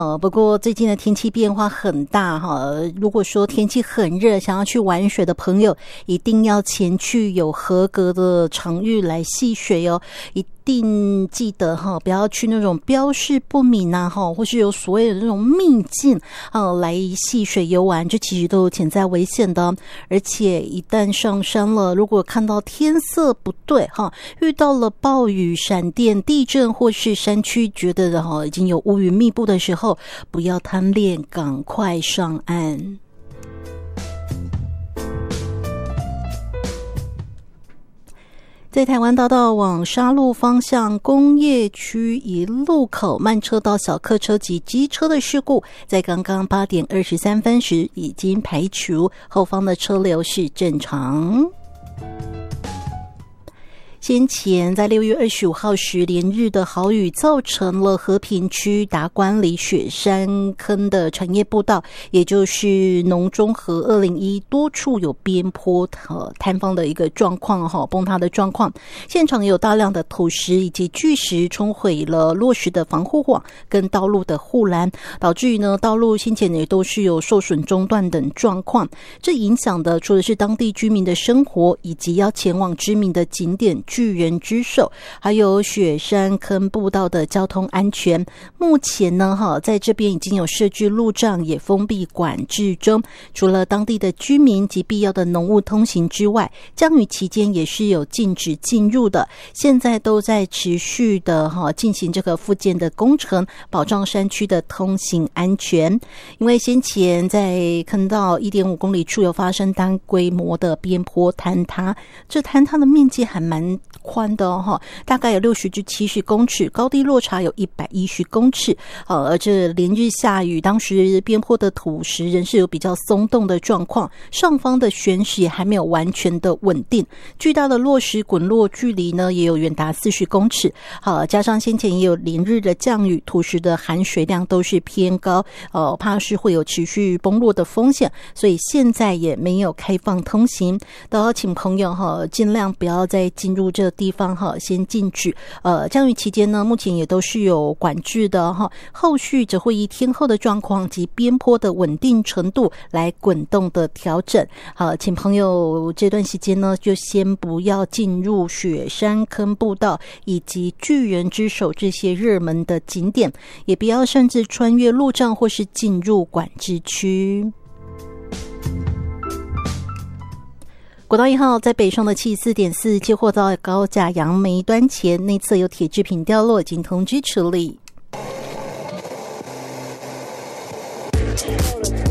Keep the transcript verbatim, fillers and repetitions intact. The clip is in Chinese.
呃，不过最近的天气变化很大哈，如果说天气很热，想要去玩水的朋友，一定要前去有合格的场域来戏水哦。一定记得哈，不要去那种标示不明啊哈，或是有所谓的那种秘境啊来戏水游玩，这其实都有潜在危险的。而且一旦上山了，如果看到天色不对哈，遇到了暴雨、闪电、地震或是山区觉得哈已经有乌云密布的时候，不要贪恋，赶快上岸。在台湾大道往沙鹿方向工业区一路口慢车道小客车及机车的事故，在刚刚八点二十三分时已经排除，后方的车流是正常。先前在六月二十五号时，连日的豪雨造成了和平区达观里雪山坑的产业步道，也就是农中和二零一多处有边坡呃坍方的一个状况哈，崩塌的状况。现场有大量的土石以及巨石冲毁了落石的防护网跟道路的护栏，导致于呢道路先前也都是有受损中断等状况。这影响的除了是当地居民的生活，以及要前往知名的景点巨人之手，还有雪山坑步道的交通安全。目前呢哈，在这边已经有设置路障，也封闭管制中。除了当地的居民及必要的农务通行之外，降雨期间也是有禁止进入的。现在都在持续的哈进行这个复建的工程，保障山区的通行安全。因为先前在坑道 一点五公里处有发生单规模的边坡坍塌，这坍塌的面积还蛮宽的哦，大概有六十至七十公尺，高低落差有一百一十公尺。呃，而这连日下雨，当时边坡的土石仍是有比较松动的状况，上方的悬石也还没有完全的稳定。巨大的落石滚落距离呢，也有远达四十公尺。好，加上先前也有连日的降雨，土石的含水量都是偏高，呃，怕是会有持续崩落的风险，所以现在也没有开放通行。都要请朋友哈，尽量不要再进入这个地方哈，先禁止。呃，降雨期间呢，目前也都是有管制的哈，后续则会以天候的状况及边坡的稳定程度来滚动的调整。好，请朋友这段时间呢，就先不要进入雪山坑步道以及巨人之手这些热门的景点，也不要擅自穿越路障或是进入管制区。国道一号在北上的七十四点四接获到高架杨梅端前内侧有铁制品掉落，已经通知处理。